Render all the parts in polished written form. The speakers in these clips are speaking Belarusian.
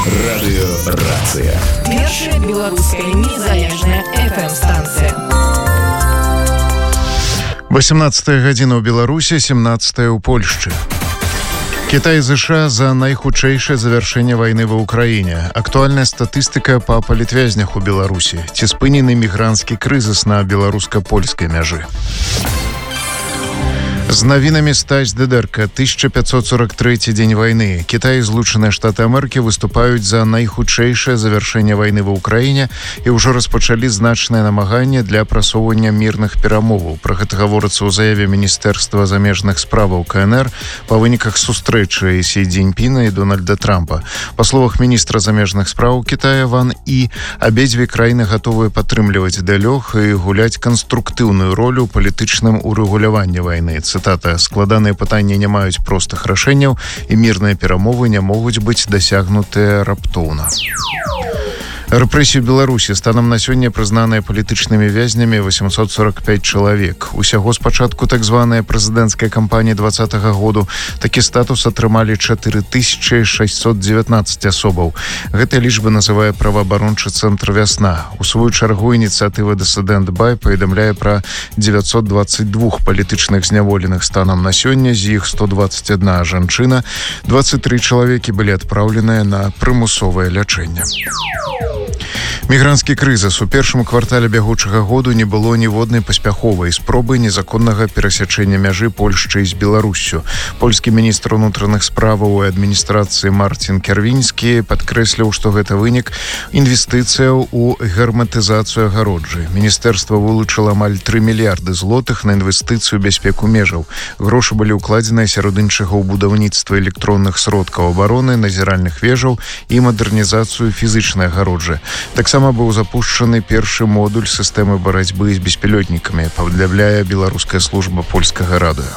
Радыёрацыя. Першая беларуская незалежная FM-станцыя. 18 гадзіна ў Беларусі, 17 ў Польшчы. Китай и США за найхутчэйшае завяршэнне вайны ва ўкраіне. Актуальная статыстыка па палітвязнях у Беларусі. Ці спынены мігранцкі крызіс на беларуска-польскай мяжы. З навінамі Стась Дедерка. 1543 дзень вайны. Кітай і Злучаныя Штаты Амерыкі выступаюць за найхутчэйшае завяршэнне вайны ва ўкраіне і ўжо распачалі значнае намаганне для прасоўвання мірных перамоваў. Пра гэта гаворыцца ў заяве Міністэрства замежных справаў КНР па выніках сустрэчы Сі Цзіньпіна і Дональда Трампа. Па словах міністра замежных справаў Китая Ван І, абедзве краіны гатовыя падтрымліваць дыялог і гуляць канструктыўную ролю ў палітычным урэгуляванні вайны. Цитата: «Складаныя пытанні не маюць простых рашэнняў і мірныя перамовы не могуць быць дасягнутыя раптоўна». Рэпрэсію Беларусі станам на сёння прызнаныя палітычнымі вязнямі 845 чалавек. Усяго з пачатку так званая прэзідэнцкая кампанія 2020 году такі статус атрымалі 4619 асобаў. Гэтая лічба называе праваабарончы цэнтр «Вясна». У сваю чаргу ініцыятыва «Дысідэнт Бай» паведамляе пра 922 палітычных зняволеных станам на сёння, з іх 121 жанчына, 23 чалавекі былі адпраўленыя на прымусовае лячэнне. Мігранцкі крызіс. У першым квартале бягучага году не было ніводнай паспяховай спробы незаконнага перасячэння мяжы Польшчы з Беларуссю. Польскі міністр унутраных справаў і адміністрацыі Марцін Кярвінскі падкрэсліў, што гэта вынік інвестыцыяў у герметызацыю агароджы. Міністэрства вылучыла амаль 3 мільярды злотых на інвестыцыю бяспеку межаў. Грошы былі ўкладзеныя сярод іншага ў будаўніцтва электронных сродкаў абароны, назіральных вежаў і мадэрнізацыю фізычнай агароджы. Таксама быў запушчаны першы модуль сістэмы барацьбы з беспілётнікамі, паведамляе беларуская служба польскага радыё.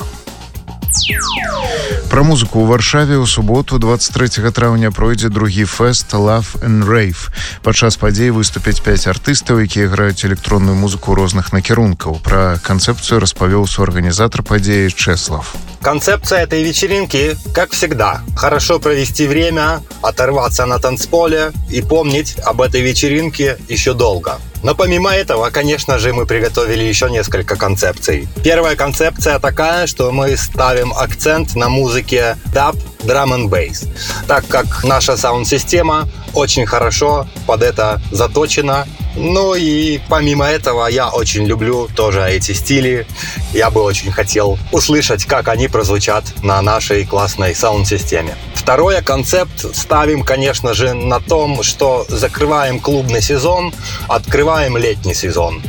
Пра музыку. У Варшаве ў суботу 23 траўня пройдзе другі фэст Love and Rave. Падчас падзеі выступяць 5 артыстаў, якія граюць электронную музыку розных накірункаў. Пра канцэпцыю распавёў суорганізатар падзеі Чеслав. Концепция этой вечеринки, как всегда, хорошо провести время, оторваться на танцполе и помнить об этой вечеринке еще долго. Но помимо этого, конечно же, мы приготовили еще несколько концепций. Первая концепция такая, что мы ставим акцент на музыке даб, драм and бейс, так как наша саунд-система очень хорошо под это заточена. Ну и помимо этого, я очень люблю тоже эти стили. Я бы очень хотел услышать, как они прозвучат на нашей классной саунд-системе. Второй концепт ставим, конечно же, на том, что закрываем клубный сезон, открываем летний сезон.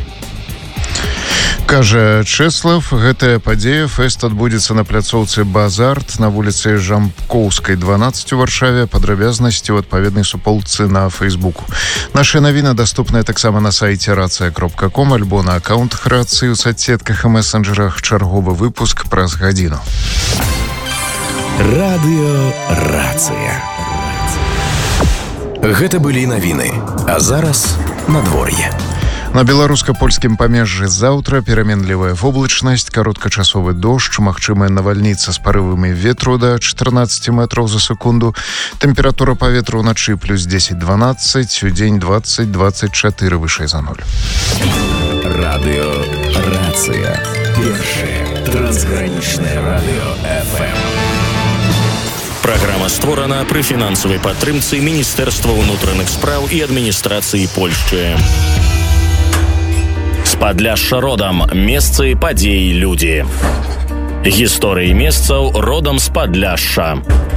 Кажа Чеслав, гэтая падзея фэст адбудзецца на пляцоўцы Базарт на вуліцы Жамкоўскай, 12 у Варшаве. Падрабязнасці ў адпаведнай суполцы на Фейсбуку. Наша навіна даступная таксама на сайце racja.com альбо на аккаунтах Рацыі ў соцсетках і месенджерах. Чарговы выпуск праз гадзіну. Радыёрацыя. Гэта былі навіны. А зараз надвор'е. На беларуска-польскім памежжы заўтра пераменлівая воблачнасць, кароткачасовы дождж, магчымая навальніца з парывамі ветру да 14 метраў за секунду. Тэмпература паветра ўначы плюс 10-12, удзень 20-24 вышэй за 0. Радыёрацыя. Першае трансгранічнае радыё FM. Праграма створана пры фінансавай падтрымцы Міністэрства ўнутраных спраў і адміністрацыі Польшчы. З Падляшша родам. Месцы, падзеі, людзі. Гісторыі месцаў родам з Падляшша.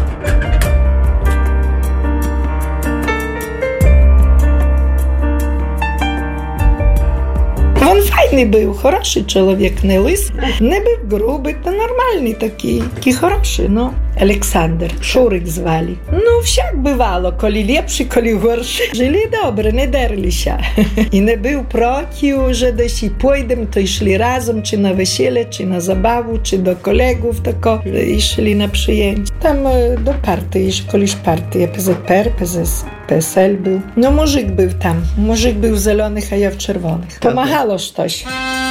Він файний був, хороший чоловік, не лис, не був грубий, та нормальний такий хороший, ну. Олександр, Шурик звали. Ну, всяк бывало, коли лепший, коли горший. Жили добре, не дерлися. І не був проти, że десь і пойдем, то йшли разом, чи на весілля, чи на забаву, чи до колегów, тако, йшли на przyjęcie. Там до партії, колись партія, ПЗПР, PSL był. No, mужик był tam. Mужик był w zielonych, a ja w czerwonych. Pomagało coś.